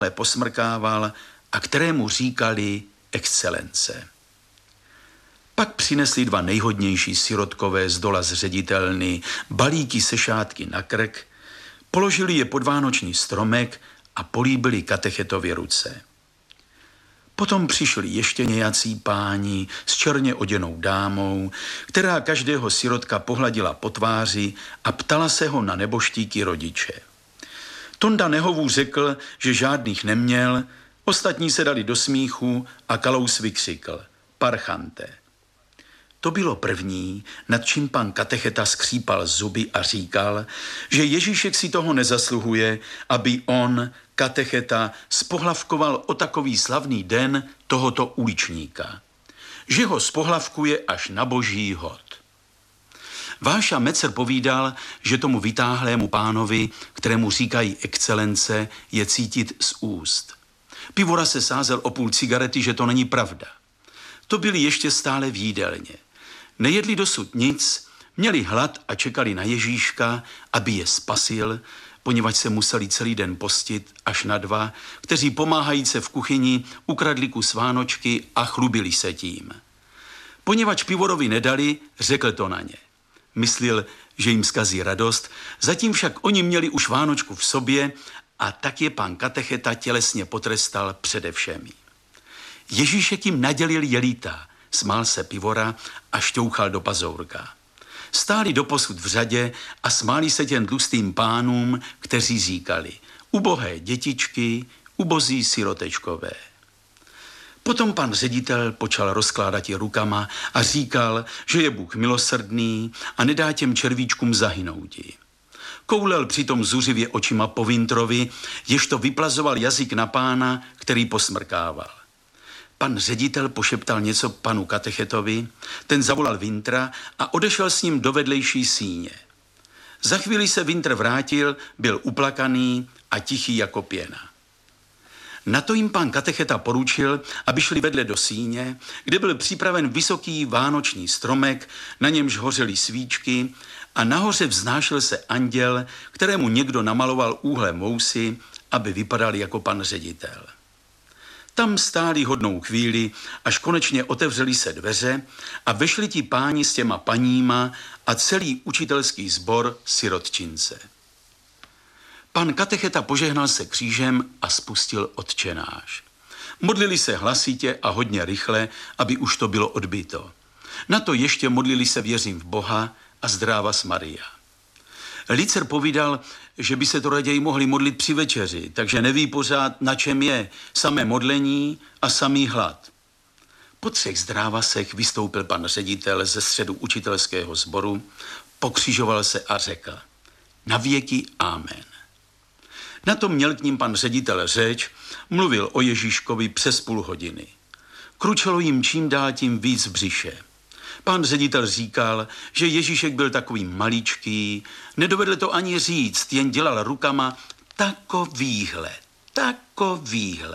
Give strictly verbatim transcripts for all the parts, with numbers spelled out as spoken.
posmrkával a kterému říkali excelence. Pak přinesli dva nejhodnější sirotkové z dola z ředitelny balíky se šátky na krk, položili je pod vánoční stromek a políbili katechetovi ruce. Potom přišli ještě nějací páni s černě oděnou dámou, která každého sirotka pohladila po tváři a ptala se ho na neboštíky rodiče. Tonda Nehovů řekl, že žádných neměl, ostatní se dali do smíchu a Kalous vykřikl: Parchante. To bylo první, nad čím pan katecheta skřípal zuby a říkal, že Ježíšek si toho nezasluhuje, aby on, katecheta, spohlavkoval o takový slavný den tohoto uličníka. Že ho spohlavkuje až na boží hod. Váša Mecer povídal, že tomu vytáhlému pánovi, kterému říkají excelence, je cítit z úst. Pivora se sázel o půl cigarety, že to není pravda. To byli ještě stále v jídelně. Nejedli dosud nic, měli hlad a čekali na Ježíška, aby je spasil, poněvadž se museli celý den postit až na dva, kteří pomáhajíce v kuchyni ukradli kus vánočky a chlubili se tím. Poněvadž Pivorovi nedali, řekl to na ně. Myslil, že jim zkazí radost, zatím však oni měli už vánočku v sobě a tak je pan katecheta tělesně potrestal přede všemi. Ježíšek jim nadělil jelíta, smál se Pivora a šťouchal do pazourka. Stáli doposud v řadě a smáli se těm tlustým pánům, kteří říkali: ubohé dětičky, ubozí sirotečkové. Potom pan ředitel počal rozkládat je rukama a říkal, že je Bůh milosrdný a nedá těm červíčkům zahynouti. Koulel přitom zuřivě očima po Vintrovi, jež to vyplazoval jazyk na pána, který posmrkával. Pan ředitel pošeptal něco panu katechetovi, ten zavolal Vintra a odešel s ním do vedlejší síně. Za chvíli se Vintr vrátil, byl uplakaný a tichý jako pěna. Na to jim pan katecheta poručil, aby šli vedle do síně, kde byl připraven vysoký vánoční stromek, na němž hořely svíčky a nahoře vznášel se anděl, kterému někdo namaloval úhlem mousy, aby vypadal jako pan ředitel. Tam stáli hodnou chvíli, až konečně otevřely se dveře a vešli ti páni s těma paníma a celý učitelský sbor sirotčince. Pan katecheta požehnal se křížem a spustil Otčenáš. Modlili se hlasitě a hodně rychle, aby už to bylo odbyto. Na to ještě modlili se věřím v Boha a zdrávas Maria. Lícer povídal, že by se to raději mohli modlit při večeři, takže neví pořád, na čem je, samé modlení a samý hlad. Po třech zdrávasech vystoupil pan ředitel ze středu učitelského sboru, pokřižoval se a řekl: na věky amen. Na to měl k ním pan ředitel řeč, mluvil o Ježíškovi přes půl hodiny. Kručelo jim čím dál tím víc v břiše. Pan ředitel říkal, že Ježíšek byl takový maličký, nedovedl to ani říct, jen dělal rukama takovýhle, takovýhle.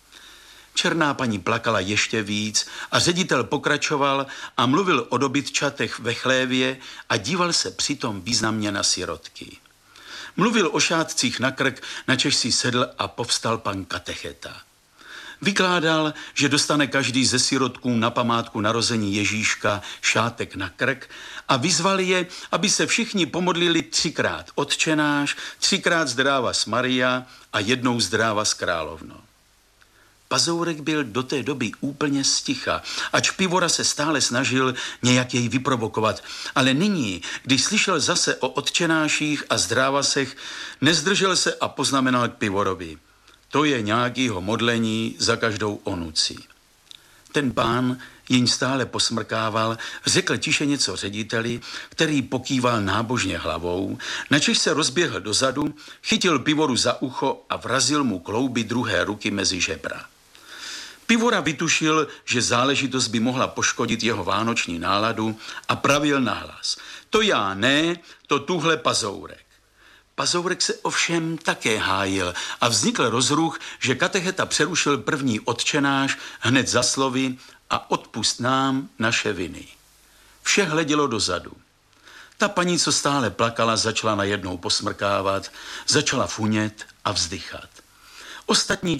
Černá paní plakala ještě víc a ředitel pokračoval a mluvil o dobytčatech ve chlévě a díval se přitom významně na sirotky. Mluvil o šátcích na krk, načež si sedl a povstal pan katecheta. Vykládal, že dostane každý ze sirotků na památku narození Ježíška šátek na krk a vyzval je, aby se všichni pomodlili třikrát Otčenáš, třikrát zdrávas Maria a jednou zdrávas Královno. Pazourek byl do té doby úplně sticha, ač Pivora se stále snažil nějak jej vyprovokovat, ale nyní, když slyšel zase o Otčenáších a zdrávasech, nezdržel se a poznamenal k Pivorovi: to je nějakýho modlení za každou onuci. Ten pán, jenž stále posmrkával, řekl tiše něco řediteli, který pokýval nábožně hlavou, načež se rozběhl dozadu, chytil Pivoru za ucho a vrazil mu klouby druhé ruky mezi žebra. Pivora vytušil, že záležitost by mohla poškodit jeho vánoční náladu a pravil nahlas: to já ne, to tuhle Pazourek. Pazourek se ovšem také hájil a vznikl rozruch, že katecheta přerušil první Otčenáš hned za slovy: a odpust nám naše viny. Vše hledělo dozadu. Ta paní, co stále plakala, začala najednou posmrkávat, začala funět a vzdychat. Ostatní